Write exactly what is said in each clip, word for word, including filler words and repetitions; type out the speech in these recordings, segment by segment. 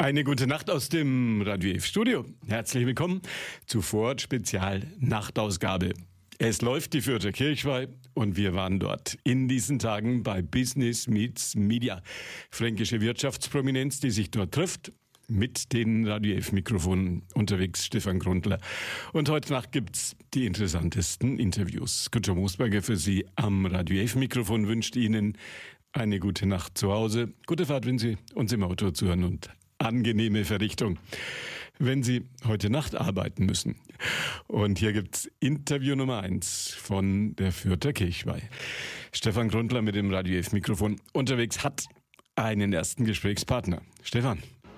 Eine gute Nacht aus dem Radio F Studio. Herzlich willkommen zu Ford Spezial Nachtausgabe. Es läuft die Fürther Kirchweih und wir waren dort in diesen Tagen bei Business Meets Media. Fränkische Wirtschaftsprominenz, die sich dort trifft. Mit den Radio F Mikrofonen unterwegs Stefan Grundler. Und heute Nacht gibt's die interessantesten Interviews. Günter Moosberger für Sie am Radio F Mikrofon wünscht Ihnen eine gute Nacht zu Hause. Gute Fahrt, wenn Sie uns im Auto zuhören und angenehme Verrichtung, wenn Sie heute Nacht arbeiten müssen. Und hier gibt's Interview Nummer eins von der Fürther Kirchweih. Stefan Grundler mit dem Radio F Mikrofon unterwegs hat einen ersten Gesprächspartner. Stefan.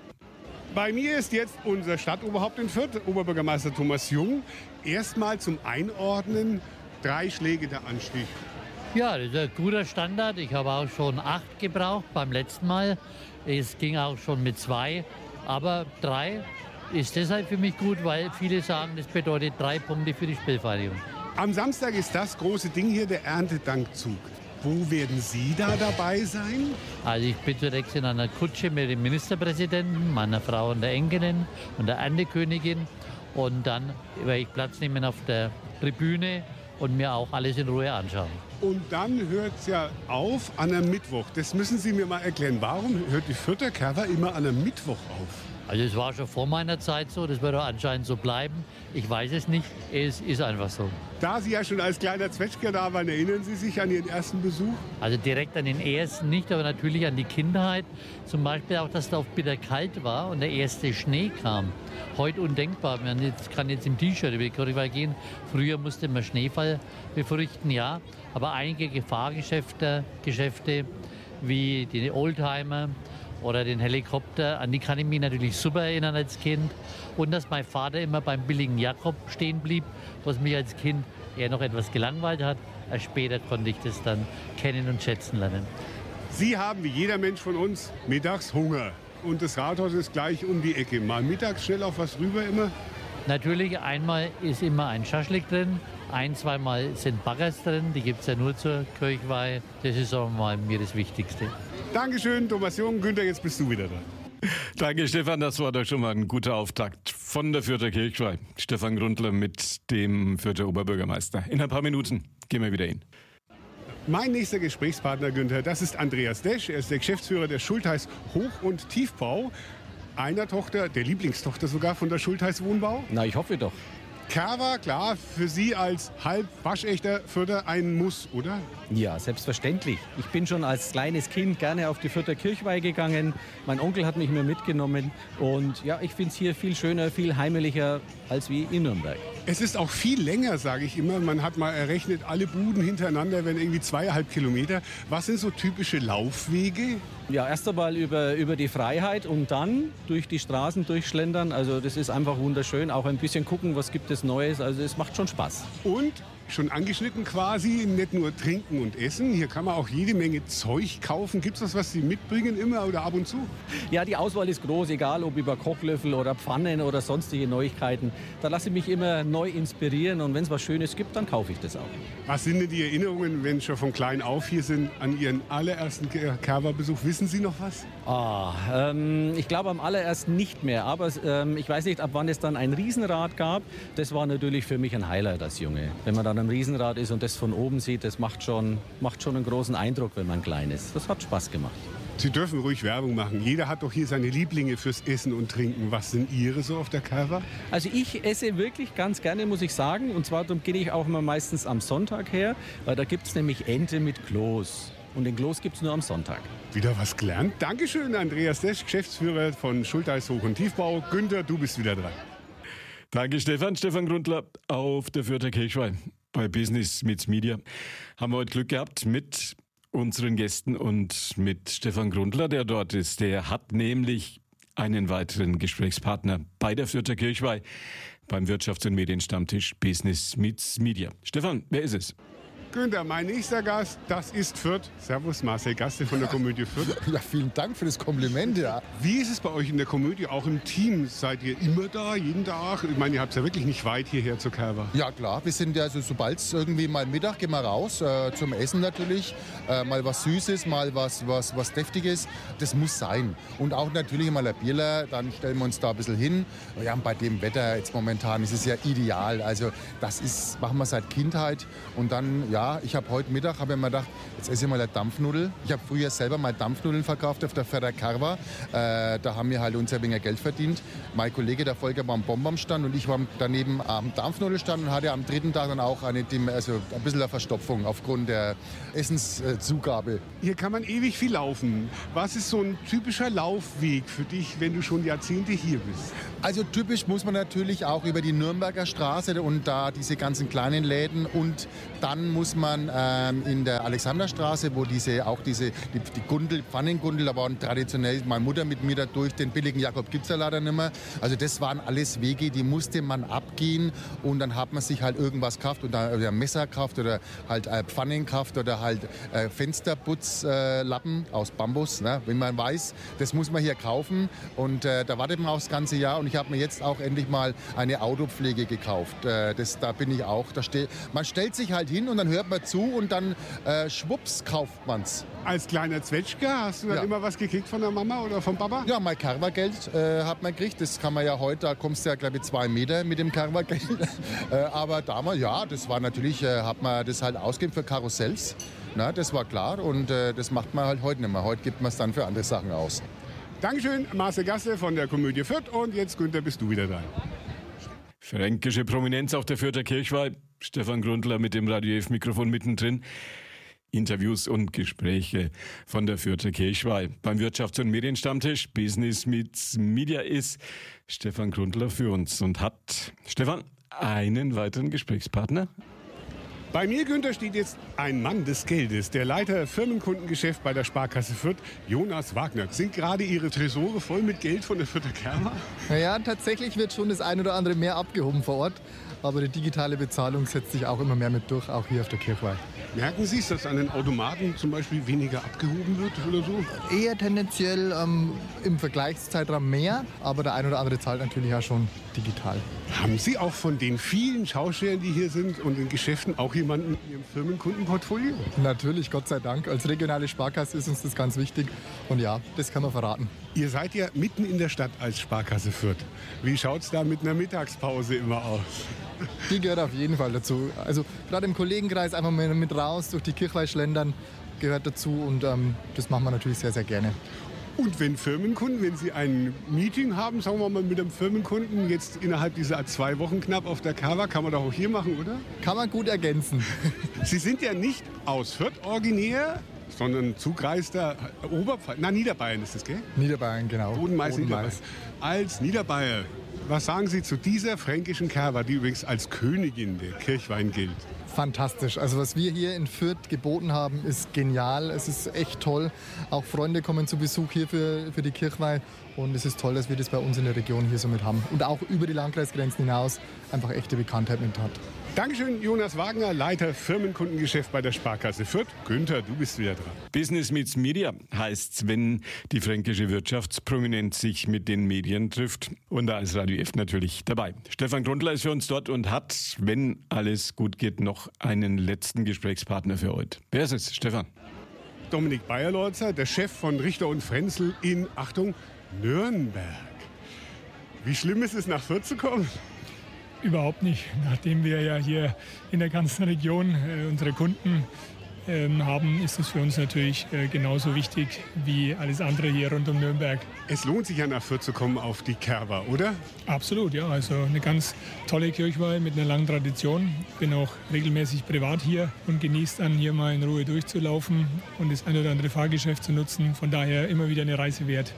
Bei mir ist jetzt unser Stadtoberhaupt in Fürth, Oberbürgermeister Thomas Jung. Erstmal zum Einordnen, drei Schläge der Anstich. Ja, das ist ein guter Standard. Ich habe auch schon acht gebraucht beim letzten Mal. Es ging auch schon mit zwei. Aber drei ist deshalb für mich gut, weil viele sagen, das bedeutet drei Punkte für die Spielvereinigung. Am Samstag ist das große Ding hier, der Erntedankzug. Wo werden Sie da dabei sein? Also ich bin zunächst in einer Kutsche mit dem Ministerpräsidenten, meiner Frau und der Enkelin und der Erntekönigin. Und dann werde ich Platz nehmen auf der Tribüne und mir auch alles in Ruhe anschauen. Und dann hört es ja auf an einem Mittwoch. Das müssen Sie mir mal erklären. Warum hört die Fürther Kirchweih immer an einem Mittwoch auf? Also es war schon vor meiner Zeit so, das wird auch anscheinend so bleiben. Ich weiß es nicht, es ist einfach so. Da Sie ja schon als kleiner Zwetschger da waren, erinnern Sie sich an Ihren ersten Besuch? Also direkt an den ersten nicht, aber natürlich an die Kindheit. Zum Beispiel auch, dass es auf bitterkalt war und der erste Schnee kam. Heute undenkbar, man kann jetzt im T-Shirt über die Kirchweih gehen. Früher musste man Schneefall befürchten, ja. Aber einige Gefahrgeschäfte, Geschäfte wie die Oldtimer oder den Helikopter, an die kann ich mich natürlich super erinnern als Kind. Und dass mein Vater immer beim billigen Jakob stehen blieb, was mich als Kind eher noch etwas gelangweilt hat. Erst später konnte ich das dann kennen und schätzen lernen. Sie haben wie jeder Mensch von uns mittags Hunger. Und das Rathaus ist gleich um die Ecke. Mal mittags schnell auf was rüber immer? Natürlich, einmal ist immer ein Schaschlik drin. Ein-, zweimal sind Baggers drin. Die gibt es ja nur zur Kirchweih. Das ist auch mal mir das Wichtigste. Dankeschön, Thomas Jung. Günther, jetzt bist du wieder dran. Danke, Stefan. Das war doch schon mal ein guter Auftakt von der Fürther Kirchweih. Stefan Grundler mit dem Fürther Oberbürgermeister. In ein paar Minuten gehen wir wieder hin. Mein nächster Gesprächspartner, Günther, das ist Andreas Desch. Er ist der Geschäftsführer der Schultheiß Hoch- und Tiefbau. Einer Tochter, der Lieblingstochter sogar von der Schultheiß Wohnbau. Na, ich hoffe doch. Kerwa, klar, für Sie als halb waschechter Fürther ein Muss, oder? Ja, selbstverständlich. Ich bin schon als kleines Kind gerne auf die Fürther Kirchweih gegangen. Mein Onkel hat mich immer mitgenommen. Und ja, ich finde es hier viel schöner, viel heimeliger als wie in Nürnberg. Es ist auch viel länger, sage ich immer. Man hat mal errechnet, alle Buden hintereinander werden irgendwie zweieinhalb Kilometer. Was sind so typische Laufwege? Ja, erst einmal über, über die Freiheit und dann durch die Straßen durchschlendern. Also das ist einfach wunderschön. Auch ein bisschen gucken, was gibt es Neues. Also es macht schon Spaß. Und schon angeschnitten quasi, nicht nur trinken und essen. Hier kann man auch jede Menge Zeug kaufen. Gibt es was, was Sie mitbringen immer oder ab und zu? Ja, die Auswahl ist groß, egal ob über Kochlöffel oder Pfannen oder sonstige Neuigkeiten. Da lasse ich mich immer neu inspirieren und wenn es was Schönes gibt, dann kaufe ich das auch. Was sind denn die Erinnerungen, wenn Sie schon von klein auf hier sind, an Ihren allerersten Kerwa-Besuch? Wissen Sie noch was? Ah, ähm, ich glaube am allerersten nicht mehr, aber ähm, ich weiß nicht, ab wann es dann ein Riesenrad gab. Das war natürlich für mich ein Highlight als Junge. Wenn man dann am Riesenrad ist und das von oben sieht, das macht schon, macht schon einen großen Eindruck, wenn man klein ist. Das hat Spaß gemacht. Sie dürfen ruhig Werbung machen. Jeder hat doch hier seine Lieblinge fürs Essen und Trinken. Was sind Ihre so auf der Kerwa? Also ich esse wirklich ganz gerne, muss ich sagen. Und zwar darum gehe ich auch immer meistens am Sonntag her, weil da gibt es nämlich Ente mit Kloß. Und den Kloß gibt es nur am Sonntag. Wieder was gelernt. Dankeschön, Andreas Desch, Geschäftsführer von Schultheiß Hoch- und Tiefbau. Günther, du bist wieder dran. Danke, Stefan. Stefan Grundler auf der Fürther Kirchweih. Bei Business Meets Media haben wir heute Glück gehabt mit unseren Gästen und mit Stefan Grundler, der dort ist. Der hat nämlich einen weiteren Gesprächspartner bei der Fürther Kirchweih beim Wirtschafts- und Medienstammtisch Business Meets Media. Stefan, wer ist es? Günther, mein nächster Gast, das ist Fürth. Servus, Marcel Gaste von der Komödie Fürth. Ja, vielen Dank für das Kompliment, ja. Wie ist es bei euch in der Komödie, auch im Team? Seid ihr immer da, jeden Tag? Ich meine, ihr habt es ja wirklich nicht weit hierher zur Kerber. Ja, klar, wir sind ja, also sobald es irgendwie mal Mittag, gehen wir raus, äh, zum Essen natürlich. Äh, mal was Süßes, mal was, was, was Deftiges. Das muss sein. Und auch natürlich mal ein Bierler, dann stellen wir uns da ein bisschen hin. Ja, bei dem Wetter jetzt momentan ist es ja ideal. Also das ist, machen wir seit Kindheit. Und dann, ja, ich habe heute Mittag, habe ich mir gedacht, jetzt esse ich mal eine Dampfnudel. Ich habe früher selber mal Dampfnudeln verkauft auf der Fürther Kerwa. Äh, da haben wir halt unser wenig Geld verdient. Mein Kollege, der Volker, war am Bonbonstand und ich war daneben am Dampfnudelstand und hatte am dritten Tag dann auch eine, also ein bisschen eine Verstopfung aufgrund der Essenszugabe. Hier kann man ewig viel laufen. Was ist so ein typischer Laufweg für dich, wenn du schon Jahrzehnte hier bist? Also typisch muss man natürlich auch über die Nürnberger Straße und da diese ganzen kleinen Läden und dann muss man ähm, in der Alexanderstraße, wo diese auch diese die, die Gundel, Pfannengundel, da waren traditionell meine Mutter mit mir da durch, den billigen Jakob gibt's ja leider nicht mehr. Also das waren alles Wege, die musste man abgehen und dann hat man sich halt irgendwas gekauft oder ein Messer gekauft oder halt äh, Pfannen gekauft oder halt äh, Fensterputzlappen äh, aus Bambus, ne? Wenn man weiß, das muss man hier kaufen und äh, da wartet man auch das ganze Jahr und ich habe mir jetzt auch endlich mal eine Autopflege gekauft. Äh, das, da bin ich auch. Da steh, man stellt sich halt hin und dann hört man zu und dann äh, schwupps kauft man's. Als kleiner Zwetschge hast du dann Ja. immer was gekriegt von der Mama oder vom Papa? Ja, mein Kerwa-Geld äh, hat man gekriegt. Das kann man ja heute, da kommst du ja glaube ich zwei Meter mit dem Kerwa-Geld. äh, aber damals, ja, das war natürlich, äh, hat man das halt ausgegeben für Karussells. Na, das war klar und äh, das macht man halt heute nicht mehr. Heute gibt man es dann für andere Sachen aus. Dankeschön, Marcel Gaste von der Komödie Fürth. Und jetzt, Günther, bist du wieder dran. Fränkische Prominenz auf der Fürther Kirchweih. Stefan Grundler mit dem Radio F Mikrofon mittendrin. Interviews und Gespräche von der Fürther Kirchweih. Beim Wirtschafts- und Medienstammtisch Business meets Media ist Stefan Grundler für uns und hat, Stefan, einen weiteren Gesprächspartner. Bei mir, Günther, steht jetzt ein Mann des Geldes, der Leiter Firmenkundengeschäft bei der Sparkasse Fürth, Jonas Wagner. Sind gerade Ihre Tresore voll mit Geld von der Fürther Kerwa? Naja, tatsächlich wird schon das ein oder andere mehr abgehoben vor Ort. Aber die digitale Bezahlung setzt sich auch immer mehr mit durch, auch hier auf der Kirchweih. Merken Sie es, dass an den Automaten zum Beispiel weniger abgehoben wird oder so? Eher tendenziell ähm, im Vergleichszeitraum mehr, aber der ein oder andere zahlt natürlich auch schon digital. Haben Sie auch von den vielen Schaustellern, die hier sind und in Geschäften, auch jemanden in Ihrem Firmenkundenportfolio? Natürlich, Gott sei Dank. Als regionale Sparkasse ist uns das ganz wichtig. Und ja, das kann man verraten. Ihr seid ja mitten in der Stadt als Sparkasse Fürth. Wie schaut es da mit einer Mittagspause immer aus? Die gehört auf jeden Fall dazu. Also gerade im Kollegenkreis einfach mal mit raus durch die Kirchweih schlendern gehört dazu. Und ähm, das machen wir natürlich sehr, sehr gerne. Und wenn Firmenkunden, wenn Sie ein Meeting haben, sagen wir mal mit einem Firmenkunden, jetzt innerhalb dieser zwei Wochen knapp auf der Kerwa, kann man doch auch hier machen, oder? Kann man gut ergänzen. Sie sind ja nicht aus Fürth originär, sondern zugreister Oberpfalz, na Niederbayern ist das, gell? Niederbayern, genau. Bodenmais, Niederbayern. Bodenmais. Als Niederbayer, was sagen Sie zu dieser fränkischen Kerwa, die übrigens als Königin der Kirchweih gilt? Fantastisch. Also was wir hier in Fürth geboten haben, ist genial. Es ist echt toll. Auch Freunde kommen zu Besuch hier für, für die Kirchweih. Und es ist toll, dass wir das bei uns in der Region hier so mit haben. Und auch über die Landkreisgrenzen hinaus einfach echte Bekanntheit mit hat. Dankeschön, Jonas Wagner, Leiter Firmenkundengeschäft bei der Sparkasse Fürth. Günther, du bist wieder dran. Business meets Media heißt's, wenn die fränkische Wirtschaftsprominenz sich mit den Medien trifft. Und da ist Radio F natürlich dabei. Stefan Grundler ist für uns dort und hat, wenn alles gut geht, noch einen letzten Gesprächspartner für heute. Wer ist es, Stefan? Dominik Bayerlorzer, der Chef von Richter und Frenzel in, Achtung, Nürnberg. Wie schlimm ist es, nach Fürth zu kommen? Überhaupt nicht. Nachdem wir ja hier in der ganzen Region äh, unsere Kunden ähm, haben, ist es für uns natürlich äh, genauso wichtig wie alles andere hier rund um Nürnberg. Es lohnt sich ja, nach Fürth zu kommen auf die Kerwa, oder? Absolut, ja. Also eine ganz tolle Kirchweih mit einer langen Tradition. Bin auch regelmäßig privat hier und genieße dann hier mal in Ruhe durchzulaufen und das ein oder andere Fahrgeschäft zu nutzen. Von daher immer wieder eine Reise wert.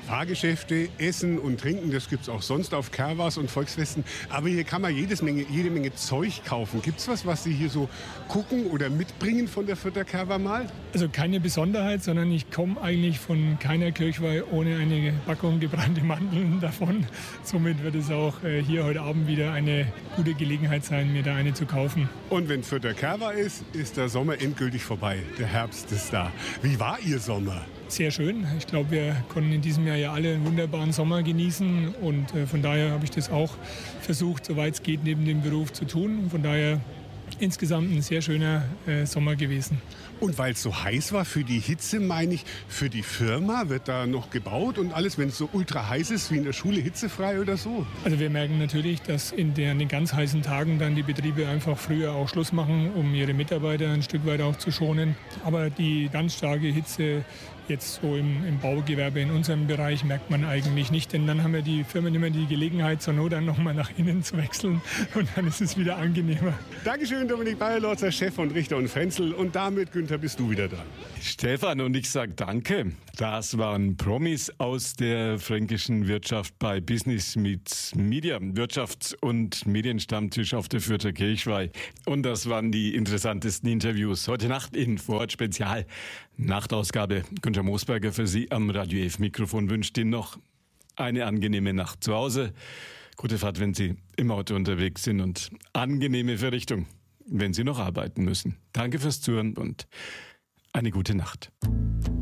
Fahrgeschäfte, Essen und Trinken, das gibt es auch sonst auf Kerwas und Volksfesten. Aber hier kann man jedes Menge, jede Menge Zeug kaufen. Gibt es was, was Sie hier so gucken oder mitbringen von der Fürther Kerwa mal? Also keine Besonderheit, sondern ich komme eigentlich von keiner Kirchweih ohne eine Packung gebrannte Mandeln davon. Somit wird es auch äh, hier heute Abend wieder eine gute Gelegenheit sein, mir da eine zu kaufen. Und wenn Fürther Kerwa ist, ist der Sommer endgültig vorbei. Der Herbst ist da. Wie war Ihr Sommer? Sehr schön. Ich glaube, wir konnten in diesem Jahr ja alle einen wunderbaren Sommer genießen und äh, von daher habe ich das auch versucht, soweit es geht, neben dem Beruf zu tun. Und von daher insgesamt ein sehr schöner äh, Sommer gewesen. Und weil es so heiß war, für die Hitze meine ich, für die Firma wird da noch gebaut und alles, wenn es so ultra heiß ist, wie in der Schule hitzefrei oder so? Also wir merken natürlich, dass in, der, in den ganz heißen Tagen dann die Betriebe einfach früher auch Schluss machen, um ihre Mitarbeiter ein Stück weit auch zu schonen. Aber die ganz starke Hitze jetzt so im, im Baugewerbe in unserem Bereich merkt man eigentlich nicht, denn dann haben ja die Firmen immer die Gelegenheit, zur Not dann nochmal nach innen zu wechseln und dann ist es wieder angenehmer. Dankeschön, Dominik Bayerlotzer, Chef von Richter und Frenzel, und damit, Günther, bist du wieder dran. Stefan, und ich sage danke. Das waren Promis aus der fränkischen Wirtschaft bei Business Meets Media, Wirtschafts- und Medienstammtisch auf der Fürther Kirchweih. Und das waren die interessantesten Interviews heute Nacht in Vorort Spezial Nachtausgabe. Günther Moosberger für Sie am Radio elf Mikrofon wünscht Ihnen noch eine angenehme Nacht zu Hause. Gute Fahrt, wenn Sie im Auto unterwegs sind, und angenehme Verrichtung, wenn Sie noch arbeiten müssen. Danke fürs Zuhören und eine gute Nacht.